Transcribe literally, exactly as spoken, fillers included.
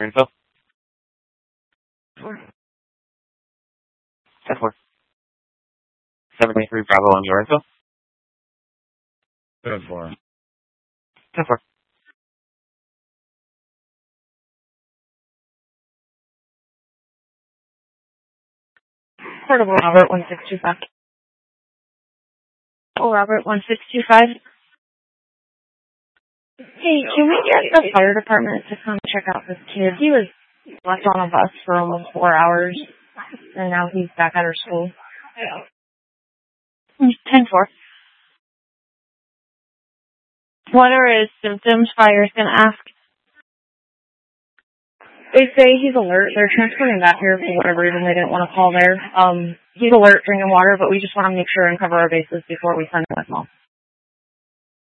info. Four. ten four. seven twenty-three Bravo on your info. ten four. ten four. Portable Robert, one six two five. Oh, Robert, one six two five. Hey, can we get the fire department to come check out this kid? He was left on a bus for almost four hours, and now he's back at our school. ten four. What are his symptoms? Fire's going to ask. They say he's alert. They're transporting him back here for whatever reason. They didn't want to call there. Um, he's alert, drinking water, but we just want to make sure and cover our bases before we send him with mom.